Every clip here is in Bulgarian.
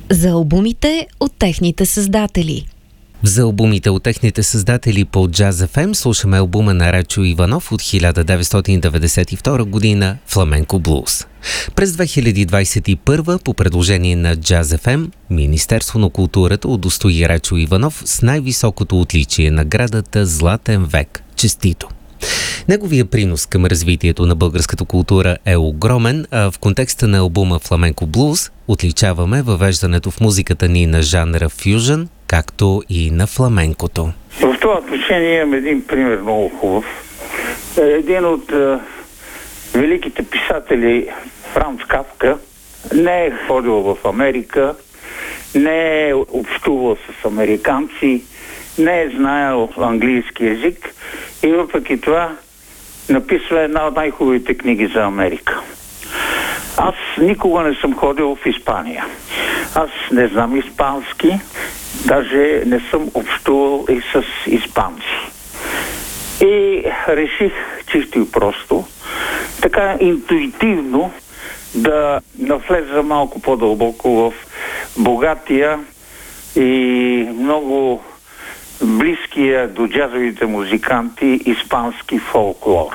За албумите от техните създатели. За албумите от техните създатели по Jazz FM слушаме албума на Рачо Иванов от 1992 година «Фламенко блуз». През 2021 по предложение на Jazz FM, Министерство на културата удостои Рачо Иванов с най-високото отличие наградата «Златен век». Честито! Неговия принос към развитието на българската култура е огромен, а в контекста на албума «Фламенко блуз» отличаваме въвеждането в музиката ни на жанра фюжън, както и на фламенкото. В това отношение имам един пример много хубав. Един от великите писатели, Франц Кафка, не е ходил в Америка, не е общувал с американци, не е знаел английски език и въпреки това написва една от най-хубавите книги за Америка. Аз никога не съм ходил в Испания. Аз не знам испански, даже не съм общувал и с испанци. И реших чисто и просто, така интуитивно, да навлеза малко по-дълбоко в богатия и много близкия до джазовите музиканти испански фолклор.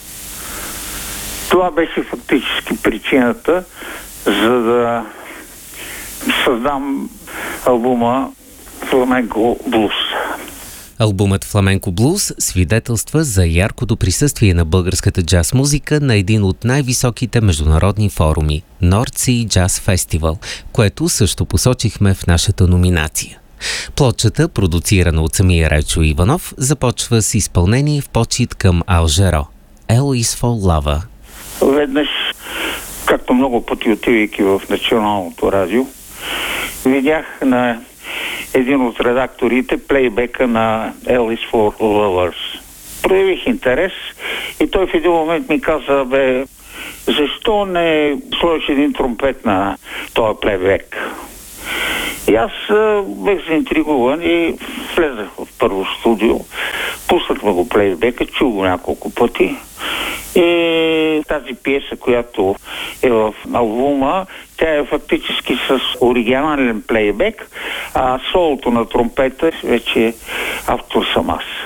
Това беше фактически причината, за да създам албума «Фламенко блуз». Албумът «Фламенко блуз» свидетелства за яркото присъствие на българската джаз музика на един от най-високите международни форуми – North Sea Jazz Festival, което също посочихме в нашата номинация. Плотчата, продуцирана от самия Рачо Иванов, започва с изпълнение в почит към Ал Жаро – «L is for Lover». Веднъж, както много пъти отивайки в Националното радио, видях на един от редакторите плейбека на L is for Lovers. Проявих интерес и той в един момент ми каза: защо не сложиш един тромпет на този плейбек? И аз бех заинтригуван и влезах в първо студио, пуснахме го плейбека, чул го няколко пъти. И тази пиеса, която е в албума, тя е фактически с оригинален плейбек, а солото на тромпета вече автор съм аз.